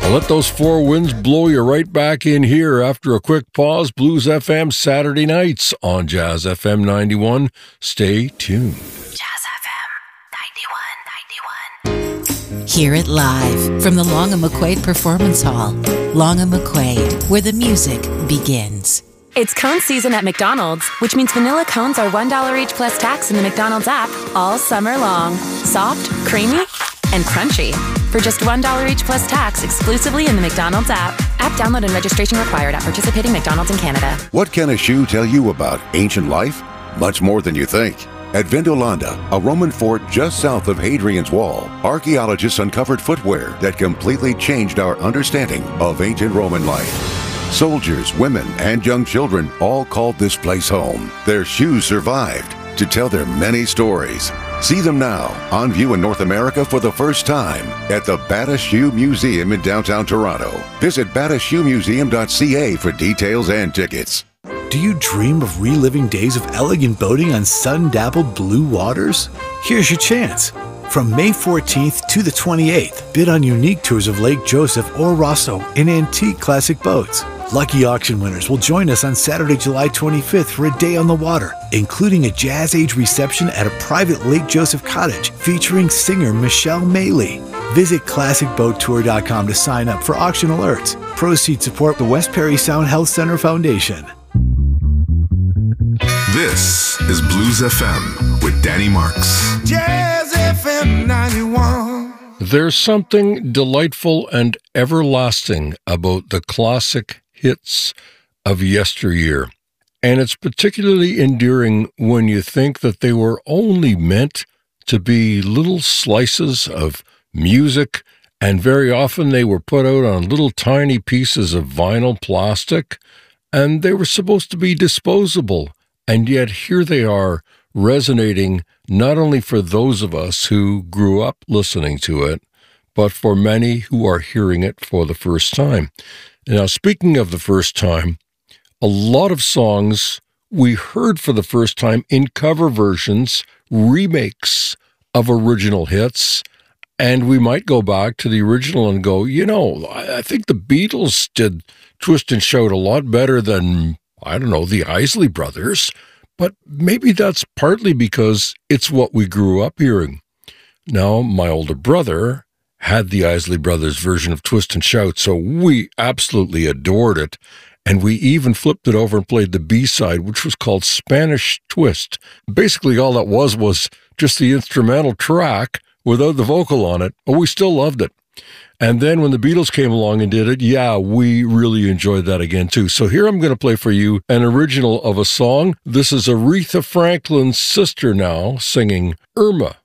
Well, let those four winds blow you right back in here after a quick pause. Blues FM Saturday nights on Jazz FM 91. Stay tuned. Jazz FM 91. Hear it live from the Long and McQuaid Performance Hall. Long and McQuaid, where the music begins. It's cone season at McDonald's, which means vanilla cones are $1 each plus tax in the McDonald's app all summer long. Soft, creamy, and crunchy. For just $1 each plus tax exclusively in the McDonald's app. App download and registration required at participating McDonald's in Canada. What can a shoe tell you about ancient life? Much more than you think. At Vindolanda, a Roman fort just south of Hadrian's Wall, archaeologists uncovered footwear that completely changed our understanding of ancient Roman life. Soldiers, women, and young children all called this place home. Their shoes survived to tell their many stories. See them now, on view in North America for the first time at the Bata Shoe Museum in downtown Toronto. Visit batashoemuseum.ca for details and tickets. Do you dream of reliving days of elegant boating on sun-dappled blue waters? Here's your chance. From May 14th to the 28th, bid on unique tours of Lake Joseph or Rosso in antique classic boats. Lucky auction winners will join us on Saturday, July 25th for a day on the water, including a Jazz Age reception at a private Lake Joseph cottage featuring singer Michelle Maley. Visit ClassicBoatTour.com to sign up for auction alerts. Proceeds support the West Perry Sound Health Center Foundation. This is Blues FM with Danny Marks. Jazz FM 91. There's something delightful and everlasting about the classic hits of yesteryear, and it's particularly endearing when you think that they were only meant to be little slices of music, and very often they were put out on little tiny pieces of vinyl plastic, and they were supposed to be disposable, and yet here they are resonating not only for those of us who grew up listening to it, but for many who are hearing it for the first time. Now, speaking of the first time, a lot of songs we heard for the first time in cover versions, remakes of original hits, and we might go back to the original and go, you know, I think the Beatles did Twist and Shout a lot better than, I don't know, the Isley Brothers, but maybe that's partly because it's what we grew up hearing. Now, my older brother had the Isley Brothers version of Twist and Shout, so we absolutely adored it, and we even flipped it over and played the B-side, which was called Spanish Twist. Basically, all that was just the instrumental track without the vocal on it, but we still loved it. And then when the Beatles came along and did it, yeah, we really enjoyed that again too. So here I'm going to play for you an original of a song. This is Aretha Franklin's sister now singing Irma.